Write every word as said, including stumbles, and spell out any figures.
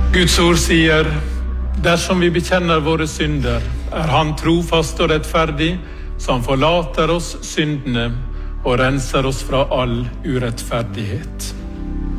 Guds ord sier, dersom vi bekjenner våre synder, er han trofast og rettferdig, så han forlater oss syndene og renser oss fra all urettferdighet.